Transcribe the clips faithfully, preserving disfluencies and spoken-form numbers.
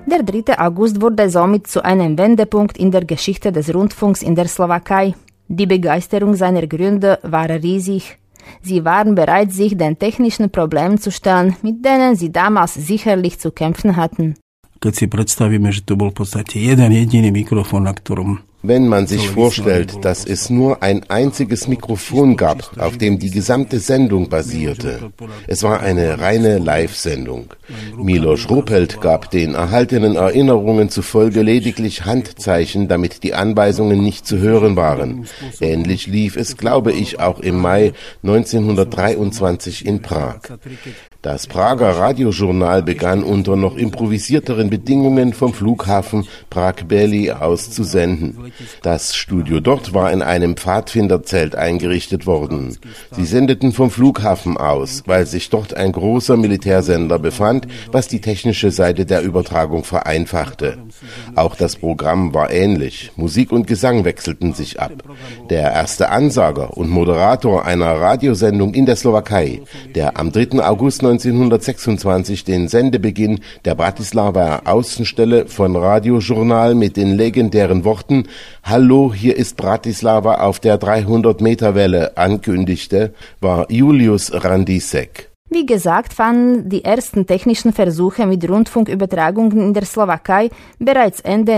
Der dritte August wurde somit zu einem Wendepunkt in der Geschichte des Rundfunks in der Slowakei. Die Begeisterung seiner Gründer war riesig. Sie waren bereit, sich den technischen Problemen zu stellen, mit denen sie damals sicherlich zu kämpfen hatten. Keď si predstavíme, že to bol v podstate jeden jediný mikrofón, na ktorom Wenn man sich vorstellt, dass es nur ein einziges Mikrofon gab, auf dem die gesamte Sendung basierte. Es war eine reine Live-Sendung. Miloš Rupelt gab den erhaltenen Erinnerungen zufolge lediglich Handzeichen, damit die Anweisungen nicht zu hören waren. Ähnlich lief es, glaube ich, auch im Mai neunzehnhundertdreiundzwanzig in Prag. Das Prager Radiojournal begann unter noch improvisierteren Bedingungen vom Flughafen Prag-Bely aus zu senden. Das Studio dort war in einem Pfadfinderzelt eingerichtet worden. Sie sendeten vom Flughafen aus, weil sich dort ein großer Militärsender befand, was die technische Seite der Übertragung vereinfachte. Auch das Programm war ähnlich. Musik und Gesang wechselten sich ab. Der erste Ansager und Moderator einer Radiosendung in der Slowakei, der am dritten August neunzehnhundertsechsundzwanzig den Sendebeginn der Bratislava Außenstelle von Radiojournal mit den legendären Worten „Hallo, hier ist Bratislava auf der dreihundert Meter Welle" ankündigte, war Julius Randíček. Wie gesagt, fanden die ersten technischen Versuche mit Rundfunkübertragungen in der Slowakei bereits Ende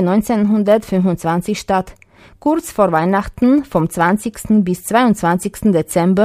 neunzehnhundertfünfundzwanzig statt. Kurz vor Weihnachten, vom zwanzigsten bis zweiundzwanzigsten Dezember